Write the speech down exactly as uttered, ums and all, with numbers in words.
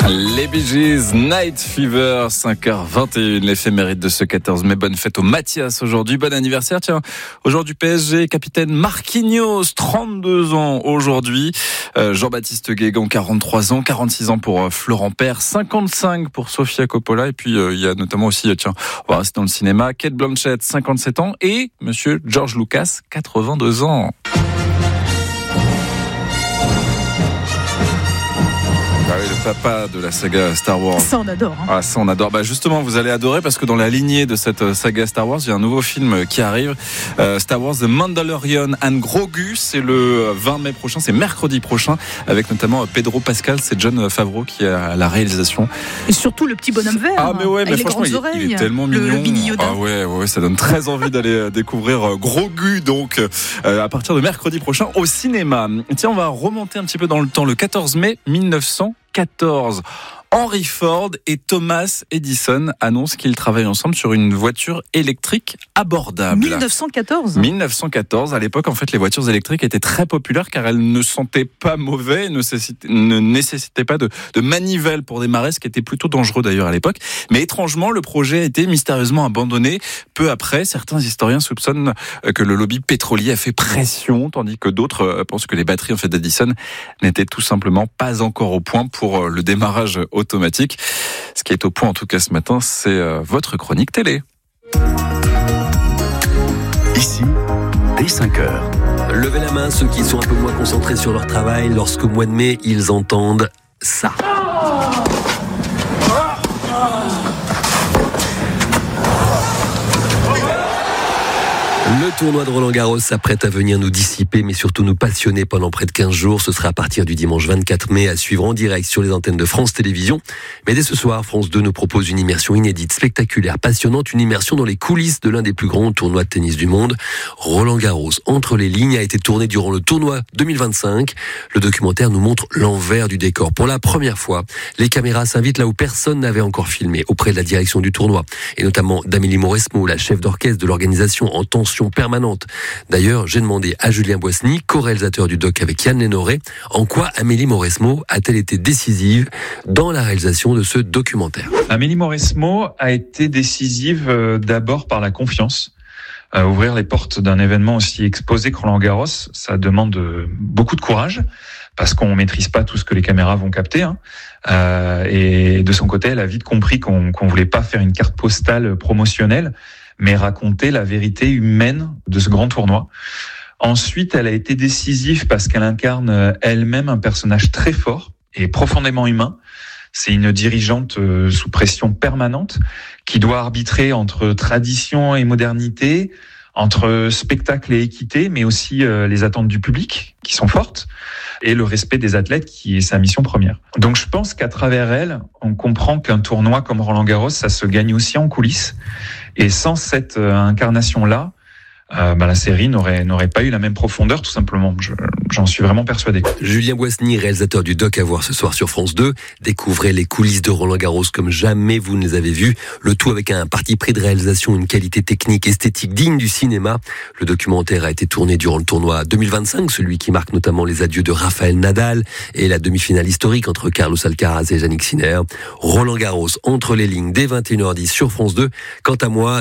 Les Bee Gees, Night Fever, cinq heures vingt et une, l'éphéméride de ce quatorze mai. Bonne fête au Mathias aujourd'hui, bon anniversaire. Tiens, aujourd'hui P S G, capitaine Marquinhos, trente-deux ans aujourd'hui. Euh, Jean-Baptiste Guégan, quarante-trois ans, quarante-six ans pour euh, Florent Père, cinquante-cinq pour Sofia Coppola. Et puis euh, il y a notamment aussi, euh, tiens, on va rester dans le cinéma, Cate Blanchett, cinquante-sept ans et Monsieur George Lucas, quatre-vingt-deux ans. Ah oui, le papa de la saga Star Wars. Ça, on adore. Hein. Ah, ça, on adore. Bah, justement, vous allez adorer parce que dans la lignée de cette saga Star Wars, il y a un nouveau film qui arrive. Euh, Star Wars The Mandalorian and Grogu. C'est le vingt mai prochain, c'est mercredi prochain, avec notamment Pedro Pascal. C'est John Favreau qui a la réalisation. Et surtout le petit bonhomme vert. Ah, mais ouais, mais avec franchement, les il, grandes oreilles, il est tellement le, mignon. Le mini Yoda. Ah ouais, ouais, ça donne très envie d'aller découvrir Grogu, donc, euh, à partir de mercredi prochain au cinéma. Tiens, on va remonter un petit peu dans le temps. Le quatorze mai mille neuf cent quatorze. Henry Ford et Thomas Edison annoncent qu'ils travaillent ensemble sur une voiture électrique abordable. mille neuf cent quatorze mille neuf cent quatorze, à l'époque, en fait, les voitures électriques étaient très populaires car elles ne sentaient pas mauvais, ne nécessitaient, ne nécessitaient pas de, de manivelle pour démarrer, ce qui était plutôt dangereux d'ailleurs à l'époque. Mais étrangement, le projet a été mystérieusement abandonné. Peu après, certains historiens soupçonnent que le lobby pétrolier a fait pression, tandis que d'autres pensent que les batteries en fait d'Edison n'étaient tout simplement pas encore au point pour le démarrage automatique. Ce qui est au point en tout cas ce matin, c'est euh, votre chronique télé. Ici, dès cinq heures. Levez la main ceux qui sont un peu moins concentrés sur leur travail lorsqu'au mois de mai, ils entendent ça. Le tournoi de Roland-Garros s'apprête à venir nous dissiper, mais surtout nous passionner pendant près de quinze jours. Ce sera à partir du dimanche vingt-quatre mai, à suivre en direct sur les antennes de France Télévisions. Mais dès ce soir, France deux nous propose une immersion inédite, spectaculaire, passionnante, une immersion dans les coulisses de l'un des plus grands tournois de tennis du monde. Roland-Garros, entre les lignes, a été tourné durant le tournoi deux mille vingt-cinq. Le documentaire nous montre l'envers du décor. Pour la première fois, les caméras s'invitent là où personne n'avait encore filmé, auprès de la direction du tournoi, et notamment d'Amélie Mauresmo, la chef d'orchestre de l'organisation en tension permanente. D'ailleurs, j'ai demandé à Julien Boissny, co-réalisateur du doc avec Yann Lénoré, en quoi Amélie Mauresmo a-t-elle été décisive dans la réalisation de ce documentaire. Amélie Mauresmo a été décisive euh, d'abord par la confiance. Euh, ouvrir les portes d'un événement aussi exposé que Roland-Garros, ça demande euh, beaucoup de courage, parce qu'on maîtrise pas tout ce que les caméras vont capter. Hein. Euh, et de son côté, elle a vite compris qu'on, qu'on voulait pas faire une carte postale promotionnelle, mais raconter la vérité humaine de ce grand tournoi. Ensuite, elle a été décisive parce qu'elle incarne elle-même un personnage très fort et profondément humain. C'est une dirigeante sous pression permanente qui doit arbitrer entre tradition et modernité, entre spectacle et équité, mais aussi les attentes du public qui sont fortes et le respect des athlètes qui est sa mission première. Donc je pense qu'à travers elle, on comprend qu'un tournoi comme Roland-Garros, ça se gagne aussi en coulisses. Et sans cette incarnation-là, Euh, bah, la série n'aurait, n'aurait pas eu la même profondeur, tout simplement. Je, j'en suis vraiment persuadé. Julien Boissny, réalisateur du doc à voir ce soir sur France deux. Découvrez les coulisses de Roland-Garros comme jamais vous ne les avez vues. Le tout avec un parti pris de réalisation, une qualité technique, esthétique digne du cinéma. Le documentaire a été tourné durant le tournoi deux mille vingt-cinq, celui qui marque notamment les adieux de Rafael Nadal et la demi-finale historique entre Carlos Alcaraz et Jannik Sinner. Roland-Garros, entre les lignes, dès vingt et une heures dix sur France deux. Quant à moi,